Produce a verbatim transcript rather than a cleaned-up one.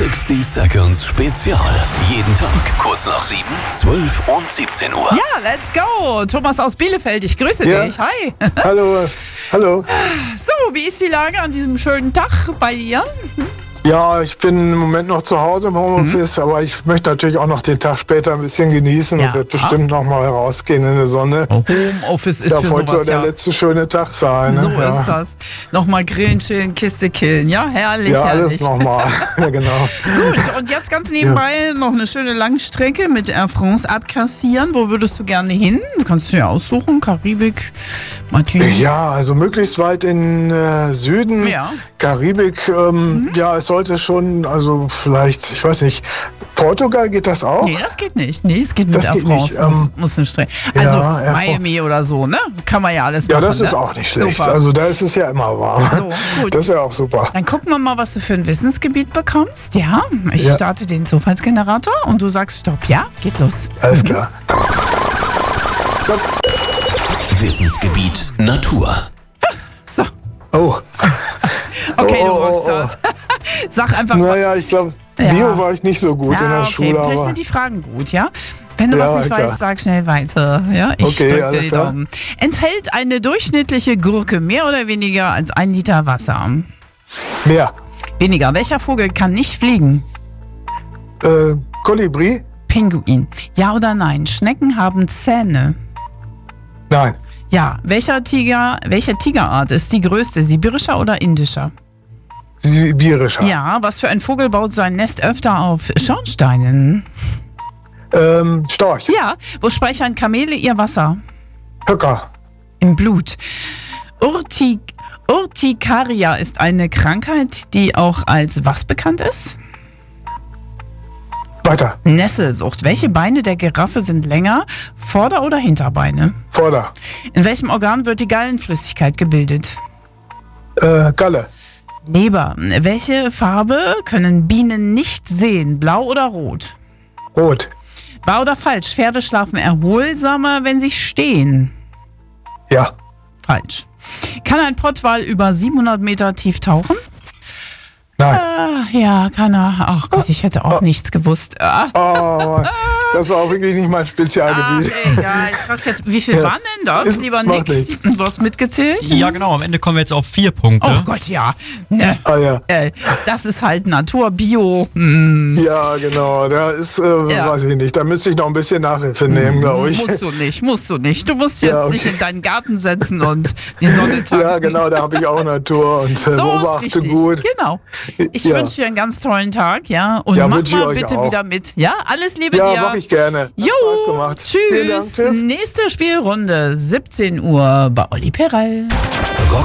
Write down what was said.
sechzig Seconds Spezial. Jeden Tag kurz nach sieben, zwölf und siebzehn Uhr. Ja, let's go. Thomas aus Bielefeld, ich grüße Ja. dich. Hi. Hallo, hallo. So, wie ist die Lage an diesem schönen Tag bei dir? Ja, ich bin im Moment noch zu Hause im Homeoffice, mhm. aber ich möchte natürlich auch noch den Tag später ein bisschen genießen Ja. und werde bestimmt noch mal rausgehen in die Sonne. Homeoffice ist Darf für heute sowas, so der ja. letzte schöne Tag sein. Ne? So ja. ist das. Nochmal grillen, chillen, Kiste killen. Ja, herrlich, Ja, herrlich. alles nochmal. Ja, genau. Gut, und jetzt ganz nebenbei ja. noch eine schöne Langstrecke mit Air France abkassieren. Wo würdest du gerne hin? Du kannst dir ja aussuchen. Karibik, Martinique. Ja, also möglichst weit in äh, Süden, Ja. Karibik. Ähm, mhm. Ja, es sollte schon, also vielleicht, ich weiß nicht, Portugal, geht das auch? Nee, das geht nicht. Nee, es geht mit Das Air geht France. nicht, muss, ähm, muss eine Strecke. Also ja, Air Miami oder so, ne? Kann man ja alles Ja, machen. das ist ne? auch nicht schlecht. Super. Also da ist es ja immer warm. So, gut. Das wäre auch super. Dann gucken wir mal, was du für ein Wissensgebiet bekommst. Ja, ich Ja. starte den Zufallsgenerator und du sagst Stopp. Ja, geht los. Alles klar. Wissensgebiet Natur. So, Oh. okay, Oh, du oh, rockst oh, das. Sag einfach mal. Naja, ich glaube, Ja. Bio war ich nicht so gut in Ja, der okay, Schule. vielleicht Aber sind die Fragen gut, ja? Wenn du Ja, was nicht klar. weißt, sag schnell weiter. Ja, ich Okay, drück dir alles die klar. Daumen. Enthält eine durchschnittliche Gurke mehr oder weniger als ein Liter Wasser? mehr. Weniger. Welcher Vogel kann nicht fliegen? Äh, Kolibri? Pinguin. Ja oder nein? Schnecken haben Zähne. Nein. Ja. Welcher Tiger, welche Tigerart ist die größte? Sibirischer oder indischer? Sibirischer. Ja. Was für ein Vogel baut sein Nest öfter auf Schornsteinen? Ähm, Storch. Ja. Wo speichern Kamele ihr Wasser? Höcker. Im Blut. Urtik Urtikaria ist eine Krankheit, die auch als was bekannt ist? Weiter. Nesselsucht. Welche Beine der Giraffe sind länger? Vorder- oder Hinterbeine? Vorder. In welchem Organ wird die Gallenflüssigkeit gebildet? Äh, Galle. Leber. Welche Farbe können Bienen nicht sehen? Blau oder rot? Rot. Wahr oder falsch? Pferde schlafen erholsamer, wenn sie stehen. Ja. Falsch. Kann ein Pottwal über siebenhundert Meter tief tauchen? Nein. Ah, ja, kann er. Ach Gott, ich hätte auch nichts gewusst. Ah, Oh, das war auch wirklich nicht mein ach, Spezialgebiet. egal. Ich frag jetzt, wie viel Ja. waren denn das, Ist- lieber macht Nick? nichts. Du hast mitgezählt? Ja, genau. Am Ende kommen wir jetzt auf vier Punkte. Oh Gott, ja. Ne. Ah ja. Äh, das ist halt Natur, Bio. Hm. Ja, genau. Da ist, äh, Ja. weiß ich nicht. Da müsste ich noch ein bisschen Nachhilfe nehmen, glaube ich. Musst du nicht, musst du nicht. Du musst jetzt Ja, okay. dich in deinen Garten setzen und die Sonne tanken. Ja, genau. Da habe ich auch Natur und äh, So ist beobachte richtig. gut. Genau. Ich Ja. wünsche dir einen ganz tollen Tag, ja. Und Ja, mach wünsche ich mal euch bitte auch. wieder mit. Ja, alles Liebe Ja, dir. mache ich gerne. Hat Jo, Spaß gemacht. Vielen Dank. tschüss. Tschüss. Nächste Spielrunde, siebzehn Uhr bei Olli Perel.